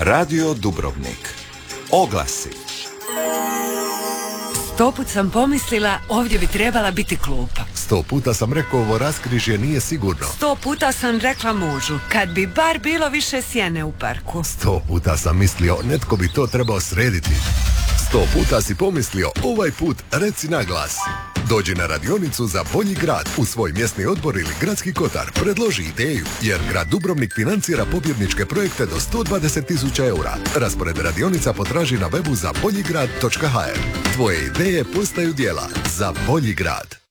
Radio Dubrovnik. Oglasi. 100 put sam pomislila, ovdje bi trebala biti klupa. 100 puta sam rekao, ovo raskrižje nije sigurno. 100 puta sam rekla mužu, kad bi bar bilo više sjene u parku. 100 puta sam mislio, netko bi to trebao srediti. 100 puta si pomislio, ovaj put reci na glas. Dođi na radionicu za bolji grad u svoj mjesni odbor ili gradski kotar. Predloži ideju, jer grad Dubrovnik financira pobjedničke projekte do 120.000 eura. Raspored radionica potraži na webu za boljigrad.hr. Tvoje ideje postaju djela za bolji grad.